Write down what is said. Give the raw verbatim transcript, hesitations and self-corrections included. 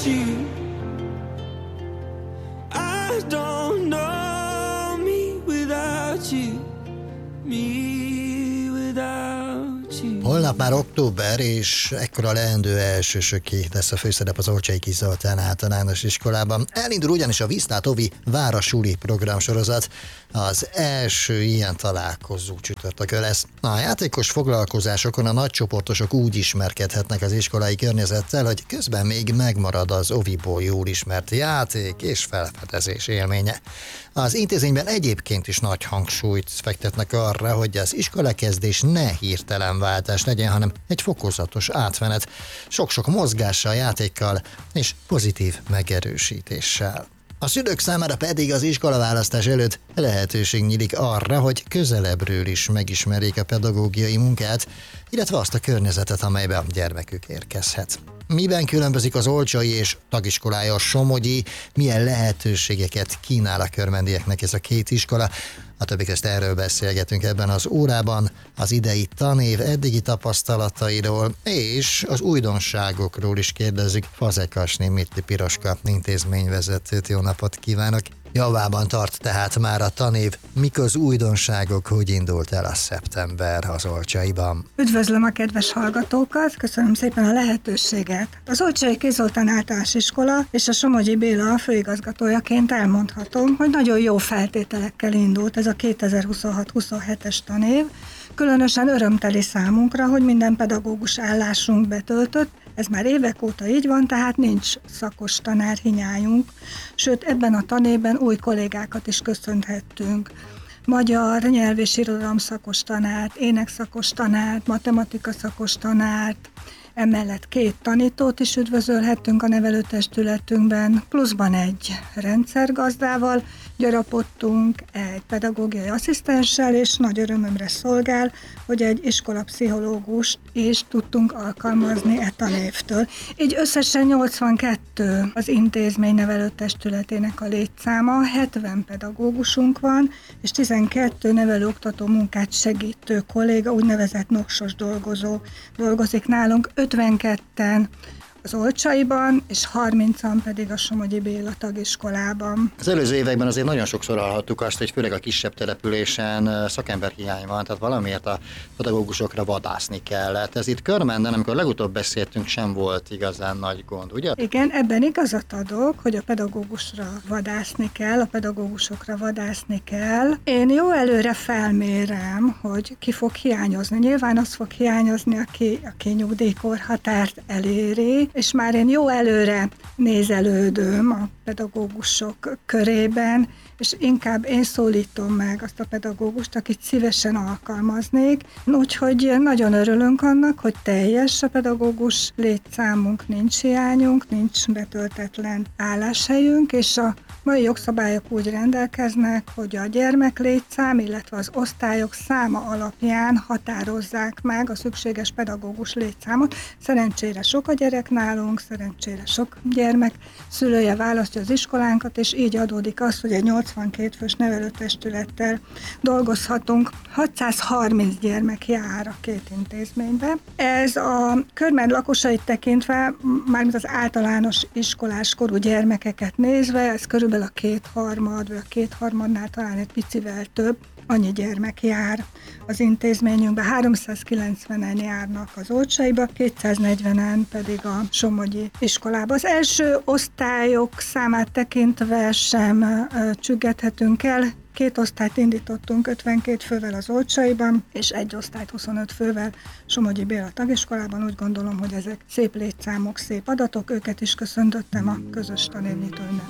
you. I don't know me without you. Me without you. Holnap már október, és ekkora leendő elsősöké lesz a főszerep az Olcsai Kis Zoltán általános iskolában. Elindul ugyanis a Viszlát Ovi Várasuli programsorozat. Az első ilyen találkozó csütörtökön lesz. A játékos foglalkozásokon a nagycsoportosok úgy ismerkedhetnek az iskolai környezettel, hogy közben még megmarad az oviból jól ismert játék és felfedezés élménye. Az intézményben egyébként is nagy hangsúlyt fektetnek arra, hogy az iskolakezdés ne hirtelen váltás legyen, hanem egy fokozatos átmenet, sok-sok mozgással, játékkal és pozitív megerősítéssel. A szülők számára pedig az iskolaválasztás előtt lehetőség nyílik arra, hogy közelebbről is megismerjék a pedagógiai munkát, illetve azt a környezetet, amelybe a gyermekük érkezhet. Miben különbözik az olcsai és tagiskolája a somogyi, milyen lehetőségeket kínál a körmendieknek ez a két iskola? A többi közt erről beszélgetünk ebben az órában, az idei tanév eddigi tapasztalatairól, és az újdonságokról is kérdezzük Fazekasné Mitti Piroska intézményvezetőt. Jó napot kívánok! Javában tart tehát már a tanév. Mik az újdonságok, hogy indult el a szeptember az Olcsaiban? Üdvözlöm a kedves hallgatókat, köszönöm szépen a lehetőséget. Az Olcsai Kis Zoltán általános iskola és a Somogyi Béla főigazgatójaként elmondhatom, hogy nagyon jó feltételekkel indult ez a kétezer-huszonhat huszonhetes tanév. Különösen örömteli számunkra, hogy minden pedagógus állásunk betöltött. Ez már évek óta így van, tehát nincs szakos tanárhiányunk, sőt ebben a tanévben új kollégákat is köszönhettünk. Magyar nyelv és irodalom szakos tanárt, énekszakos tanárt, matematika szakos tanárt, emellett két tanítót is üdvözölhettünk a nevelőtestületünkben, pluszban egy rendszergazdával gyarapodtunk, egy pedagógiai asszisztenssel, és nagy örömömre szolgál, hogy egy iskolapszichológust is tudtunk alkalmazni e tanévtől. Így összesen nyolcvankettő az intézmény nevelőtestületének a létszáma, hetven pedagógusunk van, és tizenkettő nevelőoktató munkát segítő kolléga, úgynevezett noksos dolgozó dolgozik nálunk, ötvenketten az Olcsaiban, és harmincan pedig a Somogyi Béla tagiskolában. Az előző években azért nagyon sokszor hallhattuk azt, hogy főleg a kisebb településen szakemberhiány van, tehát valamiért a pedagógusokra vadászni kellett. Ez itt Körmenden, amikor legutóbb beszéltünk, sem volt igazán nagy gond, ugye? Igen, ebben igazat adok, hogy a pedagógusra vadászni kell, a pedagógusokra vadászni kell. Én jó előre felmérem, hogy ki fog hiányozni. Nyilván az fog hiányozni, aki, aki nyugdíjkorhatárt eléri, és már én jó előre nézelődöm a pedagógusok körében, és inkább én szólítom meg azt a pedagógust, akit szívesen alkalmaznék. Úgyhogy nagyon örülünk annak, hogy teljes a pedagógus létszámunk, nincs hiányunk, nincs betöltetlen álláshelyünk, és a mai jogszabályok úgy rendelkeznek, hogy a gyermek létszám, illetve az osztályok száma alapján határozzák meg a szükséges pedagógus létszámot. Szerencsére sok a gyerek nálunk, szerencsére sok gyermek szülője választja az iskolánkat, és így adódik az, hogy egy nyolcvankét fős nevelőtestülettel dolgozhatunk. hatszázharminc gyermek jár a két intézménybe. Ez a Körmend lakosait tekintve, mármint az általános iskolás korú gyermekeket nézve, ez körülbelül a kétharmad, vagy a kétharmadnál talán egy picivel több, annyi gyermek jár az intézményünkben, háromszázkilencvenen járnak az Olcsaiba, kétszáznegyvenen pedig a Somogyi iskolába. Az első osztályok számát tekintve sem ö, csüggethetünk el. Két osztályt indítottunk ötvenkét fővel az Olcsaiban, és egy osztályt huszonöt fővel Somogyi Béla tagiskolában. Úgy gondolom, hogy ezek szép létszámok, szép adatok, őket is köszöntöttem a közös tanévnyitó ünnepén.